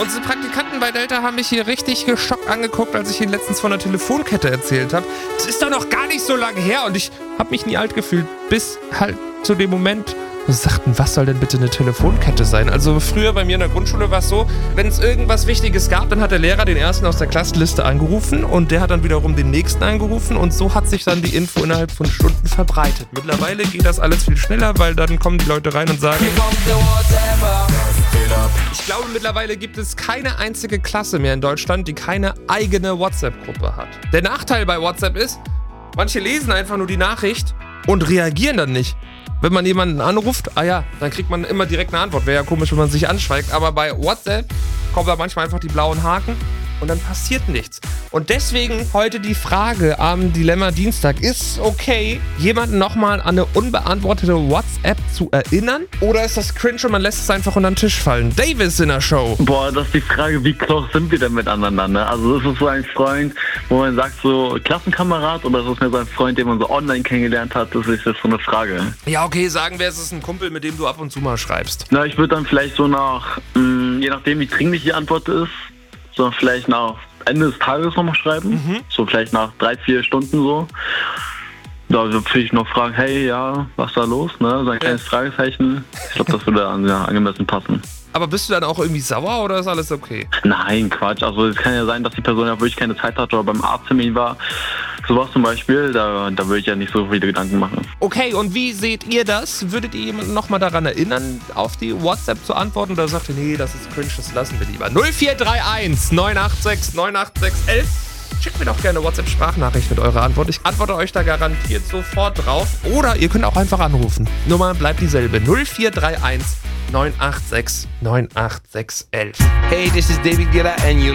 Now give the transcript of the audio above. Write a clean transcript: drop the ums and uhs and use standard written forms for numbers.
Unsere Praktikanten bei Delta haben mich hier richtig geschockt angeguckt, als ich ihnen letztens von der Telefonkette erzählt habe. Das ist doch noch gar nicht so lange her und ich habe mich nie alt gefühlt, bis halt zu dem Moment, wo sie sagten, was soll denn bitte eine Telefonkette sein? Also früher bei mir in der Grundschule war es so, wenn es irgendwas Wichtiges gab, dann hat der Lehrer den ersten aus der Klassenliste angerufen und der hat dann wiederum den nächsten angerufen und so hat sich dann die Info innerhalb von Stunden verbreitet. Mittlerweile geht das alles viel schneller, weil dann kommen die Leute rein und sagen, ich glaube, mittlerweile gibt es keine einzige Klasse mehr in Deutschland, die keine eigene WhatsApp-Gruppe hat. Der Nachteil bei WhatsApp ist, manche lesen einfach nur die Nachricht und reagieren dann nicht. Wenn man jemanden anruft, dann kriegt man immer direkt eine Antwort. Wäre ja komisch, wenn man sich anschweigt. Aber bei WhatsApp kommen da manchmal einfach die blauen Haken und dann passiert nichts. Und deswegen heute die Frage am Dilemma Dienstag. Ist okay, jemanden nochmal an eine unbeantwortete WhatsApp zu erinnern? Oder ist das cringe und man lässt es einfach unter den Tisch fallen? Davis in der Show. Boah, das ist die Frage, wie close sind wir denn miteinander, ne? Also ist es so ein Freund, wo man sagt so Klassenkamerad oder ist es mehr so ein Freund, den man so online kennengelernt hat? Das ist jetzt so eine Frage. Ja, okay, sagen wir, es ist ein Kumpel, mit dem du ab und zu mal schreibst. Na, ich würde dann vielleicht so je nachdem wie dringlich die Antwort ist, so vielleicht nach Ende des Tages nochmal schreiben. So vielleicht nach 3-4 Stunden so. Da würde ich noch fragen, hey, ja, was ist da los? Ne? So ein kleines Fragezeichen. Ich glaube, das würde dann angemessen passen. Aber bist du dann auch irgendwie sauer oder ist alles okay? Nein, Quatsch. Also es kann ja sein, dass die Person ja wirklich keine Zeit hatte oder beim Arzttermin war. Sowas zum Beispiel, da würde ich ja nicht so viele Gedanken machen. Okay, und wie seht ihr das? Würdet ihr jemanden nochmal daran erinnern, auf die WhatsApp zu antworten? Oder sagt ihr, nee, das ist cringe, das lassen wir lieber. 0431 986 98611. Schickt mir doch gerne WhatsApp-Sprachnachricht mit eurer Antwort. Ich antworte euch da garantiert sofort drauf. Oder ihr könnt auch einfach anrufen. Nummer bleibt dieselbe. 0431 986 98611. Hey, this is David Guetta and you